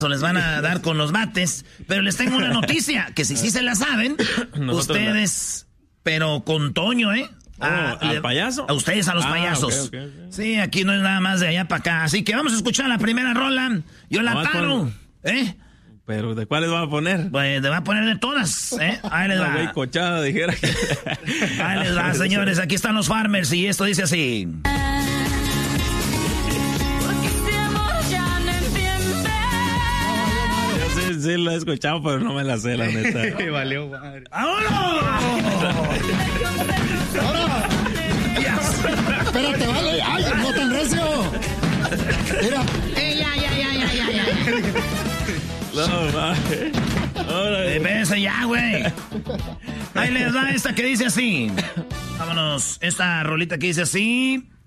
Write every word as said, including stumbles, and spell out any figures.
les van a dar con los bates, pero les tengo una noticia, que si sí se la saben, nosotros ustedes, la... pero con Toño, ¿eh? Oh, a, ¿Al le, payaso? A ustedes, a los ah, payasos. Okay, okay, okay. Sí, aquí no es nada más de allá para acá. Así que vamos a escuchar la primera rola. Yo la paro, con... ¿eh? ¿Pero de cuáles va a poner? Pues le va a poner de todas, ¿eh? Ahí les va. La cochada, dijera. Ahí les va, señores. Aquí están los Farmers y esto dice así. Sí, lo he escuchado, pero no me la sé, la neta. Valió madre. ¡Vámonos! ¡Ahora! Yes. Espérate, vale. ¡Ay, no tan recio! Mira. Eh, ya, ya, ya, ya, ya, ya. No, madre. Ahora. Espérense ya, güey. Ahí les da esta que dice así. Vámonos. Esta rolita que dice así.